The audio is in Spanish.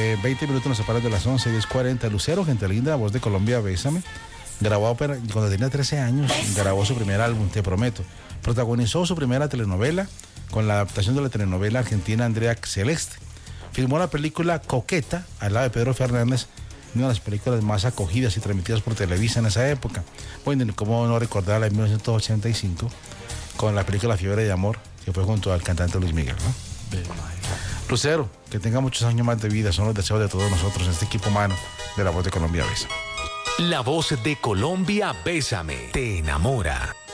20 minutos nos separan de las 11, 10:40. Lucero, gente linda, voz de Colombia, Bésame. Grabó cuando tenía 13 años, grabó su primer álbum, Te Prometo. Protagonizó su primera telenovela con la adaptación de la telenovela argentina Andrea Celeste. Filmó la película Coqueta, al lado de Pedro Fernández, una de las películas más acogidas y transmitidas por Televisa en esa época. Bueno, cómo no recordar la de 1985, con la película Fiebre de Amor, que fue junto al cantante Luis Miguel, ¿no? Lucero, que tenga muchos años más de vida, son los deseos de todos nosotros en este equipo humano de La Voz de Colombia, Bésame. La Voz de Colombia, Bésame, te enamora.